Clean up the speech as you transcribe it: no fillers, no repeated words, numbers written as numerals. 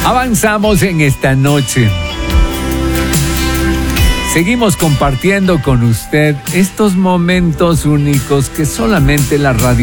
Avanzamos en esta noche. Seguimos compartiendo con usted estos momentos únicos que solamente la radio